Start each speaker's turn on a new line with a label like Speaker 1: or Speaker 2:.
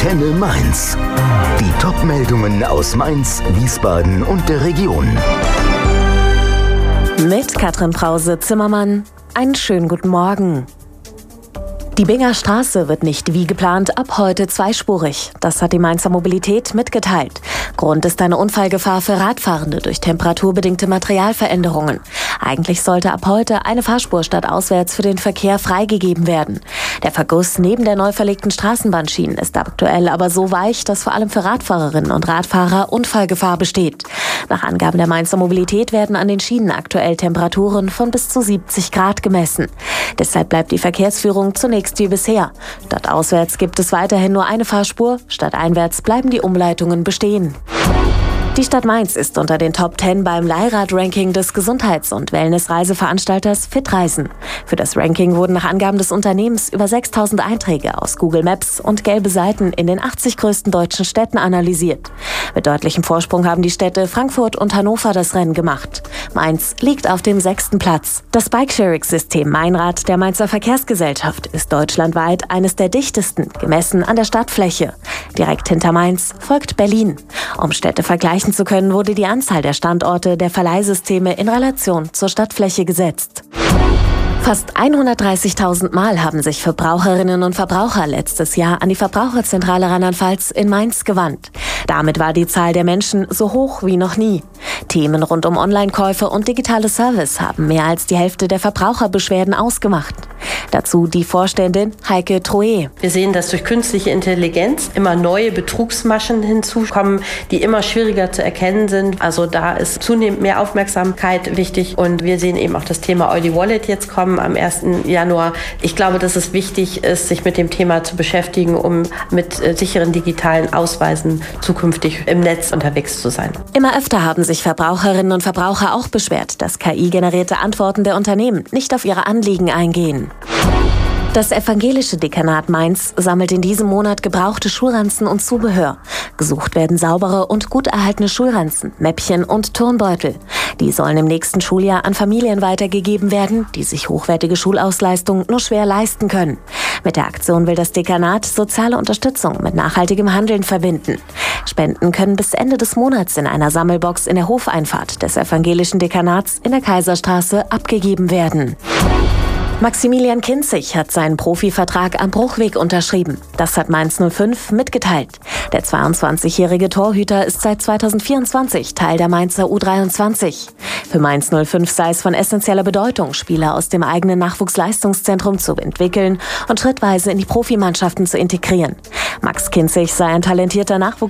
Speaker 1: Antenne Mainz. Die Top-Meldungen aus Mainz, Wiesbaden und der Region.
Speaker 2: Mit Katrin Brause-Zimmermann. Einen schönen guten Morgen. Die Binger Straße wird nicht wie geplant ab heute zweispurig. Das hat die Mainzer Mobilität mitgeteilt. Grund ist eine Unfallgefahr für Radfahrende durch temperaturbedingte Materialveränderungen. Eigentlich sollte ab heute eine Fahrspur stadtauswärts für den Verkehr freigegeben werden. Der Verguss neben der neu verlegten Straßenbahnschienen ist aktuell aber so weich, dass vor allem für Radfahrerinnen und Radfahrer Unfallgefahr besteht. Nach Angaben der Mainzer Mobilität werden an den Schienen aktuell Temperaturen von bis zu 70 Grad gemessen. Deshalb bleibt die Verkehrsführung zunächst wie bisher. Stadtauswärts gibt es weiterhin nur eine Fahrspur, stadteinwärts bleiben die Umleitungen bestehen. Die Stadt Mainz ist unter den Top 10 beim Leihrad-Ranking des Gesundheits- und Wellness-Reiseveranstalters Fitreisen. Für das Ranking wurden nach Angaben des Unternehmens über 6.000 Einträge aus Google Maps und gelbe Seiten in den 80 größten deutschen Städten analysiert. Mit deutlichem Vorsprung haben die Städte Frankfurt und Hannover das Rennen gemacht. Mainz liegt auf dem 6. Platz. Das Bikesharing-System Meinrad der Mainzer Verkehrsgesellschaft ist deutschlandweit eines der dichtesten, gemessen an der Stadtfläche. Direkt hinter Mainz folgt Berlin. Um Städte vergleichen zu können, wurde die Anzahl der Standorte der Verleihsysteme in Relation zur Stadtfläche gesetzt. Fast 130.000 Mal haben sich Verbraucherinnen und Verbraucher letztes Jahr an die Verbraucherzentrale Rheinland-Pfalz in Mainz gewandt. Damit war die Zahl der Menschen so hoch wie noch nie. Themen rund um Online-Käufe und digitale Service haben mehr als die Hälfte der Verbraucherbeschwerden ausgemacht. Dazu die Vorständin Heike Troe.
Speaker 3: Wir sehen, dass durch künstliche Intelligenz immer neue Betrugsmaschen hinzukommen, die immer schwieriger zu erkennen sind. Also da ist zunehmend mehr Aufmerksamkeit wichtig. Und wir sehen eben auch das Thema Eudi Wallet jetzt kommen am 1. Januar. Ich glaube, dass es wichtig ist, sich mit dem Thema zu beschäftigen, um mit sicheren digitalen Ausweisen zukünftig im Netz unterwegs zu sein.
Speaker 2: Immer öfter haben sich Verbraucherinnen und Verbraucher auch beschwert, dass KI-generierte Antworten der Unternehmen nicht auf ihre Anliegen eingehen. Das evangelische Dekanat Mainz sammelt in diesem Monat gebrauchte Schulranzen und Zubehör. Gesucht werden saubere und gut erhaltene Schulranzen, Mäppchen und Turnbeutel. Die sollen im nächsten Schuljahr an Familien weitergegeben werden, die sich hochwertige Schulausleistung nur schwer leisten können. Mit der Aktion will das Dekanat soziale Unterstützung mit nachhaltigem Handeln verbinden. Spenden können bis Ende des Monats in einer Sammelbox in der Hofeinfahrt des evangelischen Dekanats in der Kaiserstraße abgegeben werden. Maximilian Kinzig hat seinen Profivertrag am Bruchweg unterschrieben. Das hat Mainz 05 mitgeteilt. Der 22-jährige Torhüter ist seit 2024 Teil der Mainzer U23. Für Mainz 05 sei es von essentieller Bedeutung, Spieler aus dem eigenen Nachwuchsleistungszentrum zu entwickeln und schrittweise in die Profimannschaften zu integrieren. Max Kinzig sei ein talentierter